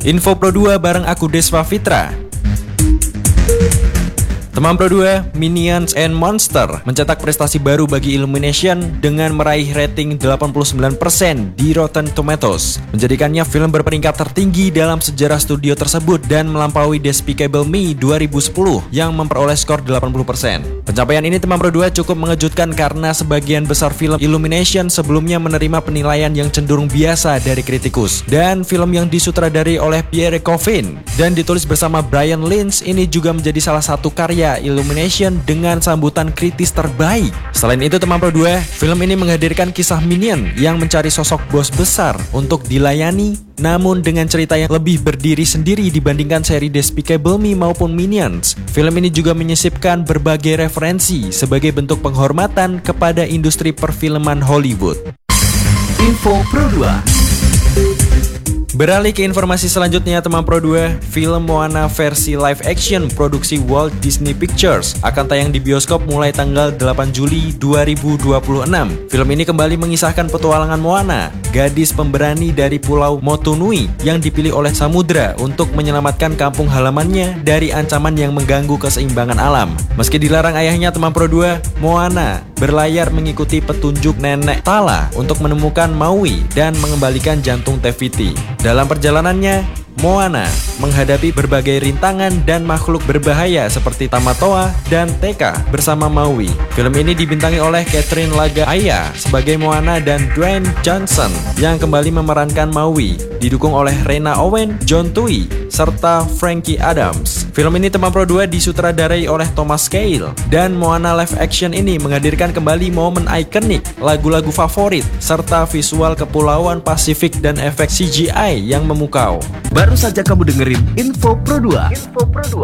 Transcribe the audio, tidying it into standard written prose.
Info Pro 2 bareng aku Desva Fitra. Teman Pro 2, Minions and Monster mencetak prestasi baru bagi Illumination dengan meraih rating 89% di Rotten Tomatoes, menjadikannya film berperingkat tertinggi dalam sejarah studio tersebut dan melampaui Despicable Me 2010 yang memperoleh skor 80%. Pencapaian ini teman Pro 2 cukup mengejutkan karena sebagian besar film Illumination sebelumnya menerima penilaian yang cenderung biasa dari kritikus, dan film yang disutradari oleh Pierre Coffin dan ditulis bersama Brian Lynch ini juga menjadi salah satu karya Illumination dengan sambutan kritis terbaik. Selain itu teman Pro 2, film ini menghadirkan kisah Minion yang mencari sosok bos besar untuk dilayani, namun dengan cerita yang lebih berdiri sendiri dibandingkan seri Despicable Me maupun Minions. Film ini juga menyisipkan berbagai referensi sebagai bentuk penghormatan kepada industri perfilman Hollywood. Info Pro 2. Beralih ke informasi selanjutnya teman Pro 2, film Moana versi live action produksi Walt Disney Pictures akan tayang di bioskop mulai tanggal 8 Juli 2026. Film ini kembali mengisahkan petualangan Moana, gadis pemberani dari Pulau Motunui yang dipilih oleh samudra untuk menyelamatkan kampung halamannya dari ancaman yang mengganggu keseimbangan alam. Meski dilarang ayahnya teman Pro 2, Moana berlayar mengikuti petunjuk nenek Tala untuk menemukan Maui dan mengembalikan jantung Te-Fiti. Dalam perjalanannya, Moana menghadapi berbagai rintangan dan makhluk berbahaya seperti Tamatoa dan Teka bersama Maui. Film ini dibintangi oleh Catherine Laga-Aya sebagai Moana dan Dwayne Johnson yang kembali memerankan Maui, didukung oleh Rena Owen, John Tui, serta Frankie Adams. Film ini teman Pro 2 disutradarai oleh Thomas Kail, dan Moana live action ini menghadirkan kembali momen ikonik, lagu-lagu favorit, serta visual kepulauan Pasifik dan efek CGI yang memukau. Baru saja kamu dengerin Info Pro 2.